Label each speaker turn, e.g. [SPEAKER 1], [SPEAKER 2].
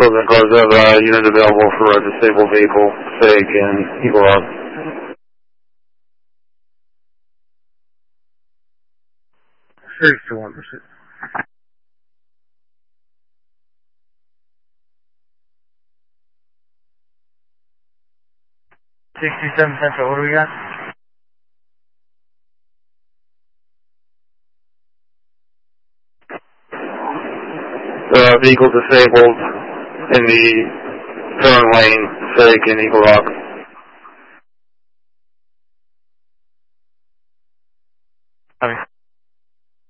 [SPEAKER 1] Closing cars have units available for a disabled vehicle, SIG and Eagle Rock.
[SPEAKER 2] 31%. 67 Central, what do we got?
[SPEAKER 1] Vehicle disabled in the turn lane, SIG and Eagle Rock.